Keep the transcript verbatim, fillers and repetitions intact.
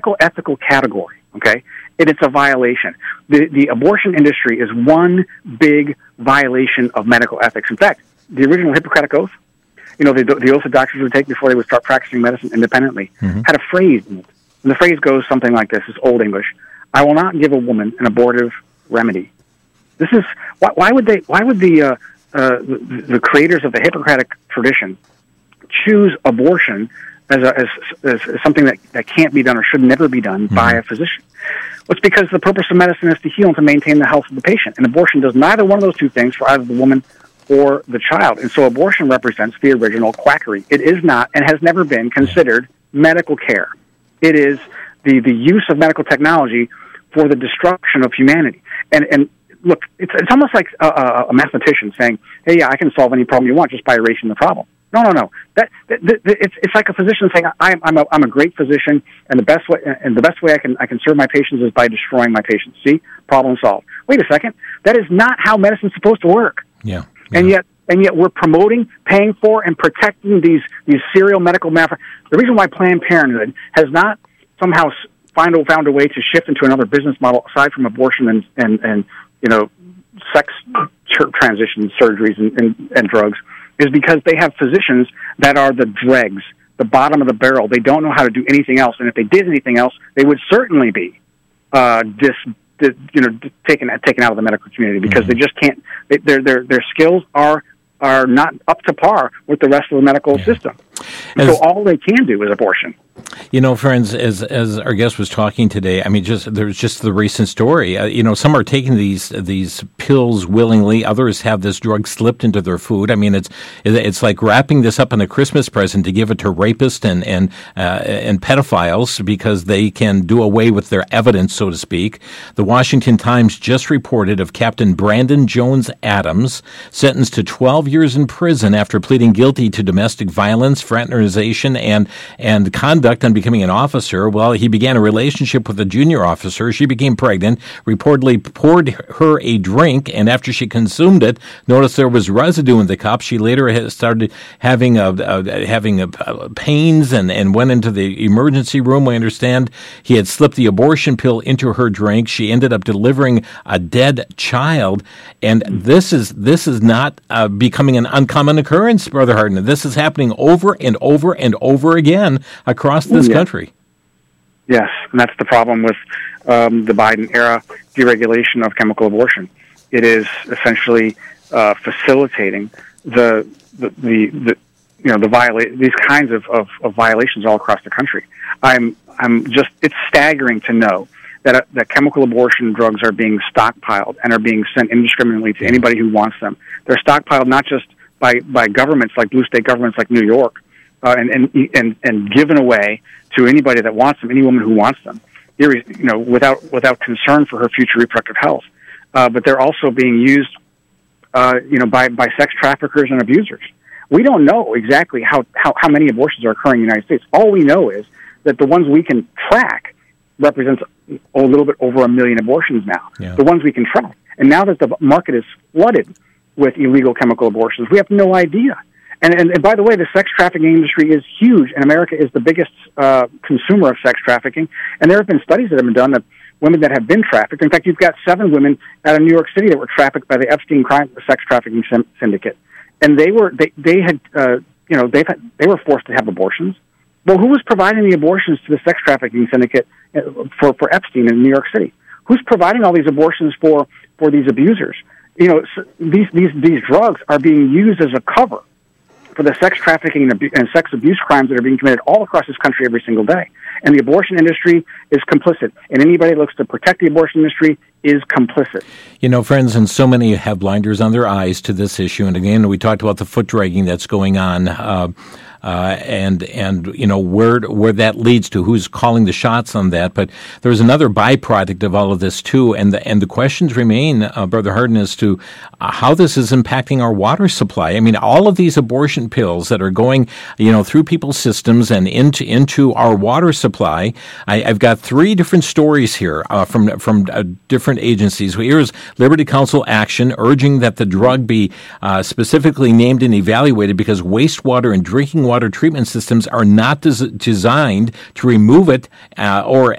ethical category, okay? And it's a violation. The, the abortion industry is one big violation of medical ethics. In fact, the original Hippocratic Oath, you know, the, the oath that doctors would take before they would start practicing medicine independently, mm-hmm. had a phrase in it. And the phrase goes something like this, it's Old English: I will not give a woman an abortive remedy. This is, why, why would they, why would the, uh, uh, the, the creators of the Hippocratic tradition choose abortion as, a, as, as, as something that, that can't be done or should never be done mm-hmm. by a physician? Well, it's because the purpose of medicine is to heal and to maintain the health of the patient. And abortion does neither one of those two things for either the woman or the child. And so abortion represents the original quackery. It is not and has never been considered medical care. It is the, the use of medical technology for the destruction of humanity. And, and look, it's, it's almost like a, a mathematician saying, hey, yeah, I can solve any problem you want just by erasing the problem. No, no, no. That, that, that it's it's like a physician saying, I'm I'm a I'm a great physician, and the best way and the best way I can I can serve my patients is by destroying my patients. See, problem solved. Wait a second, that is not how medicine's supposed to work. Yeah. yeah. And yet and yet we're promoting, paying for, and protecting these these serial medical malpractice. The reason why Planned Parenthood has not somehow find found a way to shift into another business model aside from abortion and and, and you know sex transition surgeries and, and, and drugs, is because they have physicians that are the dregs, the bottom of the barrel. They don't know how to do anything else, and if they did anything else, they would certainly be uh, dis, dis, you know, taken taken out of the medical community because mm-hmm. they just can't. They, their their their skills are are not up to par with the rest of the medical yeah. system. As, so all they can do is abortion. You know, friends, as as our guest was talking today, I mean, just there's just the recent story. Uh, you know, some are taking these these pills willingly. Others have this drug slipped into their food. I mean, it's it's like wrapping this up in a Christmas present to give it to rapists and and uh, and pedophiles because they can do away with their evidence, so to speak. The Washington Times just reported of Captain Brandon Jones Adams, sentenced to twelve years in prison after pleading guilty to domestic violence, fraternization, and and conduct on becoming an officer. Well, he began a relationship with a junior officer. She became pregnant, reportedly poured her a drink, and after she consumed it, noticed there was residue in the cup. She later started having a, a, having a, a pains and, and went into the emergency room. We understand he had slipped the abortion pill into her drink. She ended up delivering a dead child, and this is this is not uh, becoming an uncommon occurrence, Brother Hardin. This is happening over and over and over again across this yes. country. Yes, and that's the problem with um, the Biden-era deregulation of chemical abortion. It is essentially uh, facilitating the the, the the you know the viola- these kinds of, of, of violations all across the country. I'm I'm just it's staggering to know that uh, that chemical abortion drugs are being stockpiled and are being sent indiscriminately to anybody who wants them. They're stockpiled not just by, by governments like blue state governments like New York, uh, and, and and and given away to anybody that wants them, any woman who wants them, you know, without without concern for her future reproductive health. Uh, but they're also being used, uh, you know, by, by sex traffickers and abusers. We don't know exactly how, how, how many abortions are occurring in the United States. All we know is that the ones we can track represents a little bit over a million abortions now. Yeah. The ones we can track. And now that the market is flooded with illegal chemical abortions, we have no idea. And, and, and by the way, the sex trafficking industry is huge, and America is the biggest uh, consumer of sex trafficking. And there have been studies that have been done that women that have been trafficked. In fact, you've got seven women out of New York City that were trafficked by the Epstein crime sex trafficking syndicate, and they were they they had uh, you know they they were forced to have abortions. Well, who was providing the abortions to the sex trafficking syndicate for for Epstein in New York City? Who's providing all these abortions for for these abusers? You know, these these these drugs are being used as a cover for the sex trafficking and, abu- and sex abuse crimes that are being committed all across this country every single day. And the abortion industry is complicit. And anybody that looks to protect the abortion industry is complicit. You know, friends, and so many have blinders on their eyes to this issue. And again, we talked about the foot dragging that's going on. Uh, Uh, and, and, you know, where, where that leads to, who's calling the shots on that. But there's another byproduct of all of this, too. And the, and the questions remain, uh, Brother Hardin, as to uh, how this is impacting our water supply. I mean, all of these abortion pills that are going, you know, through people's systems and into, into our water supply. supply. I, I've got three different stories here uh, from from uh, different agencies. Here's Liberty Counsel Action urging that the drug be uh, specifically named and evaluated because wastewater and drinking water treatment systems are not des- designed to remove it uh, or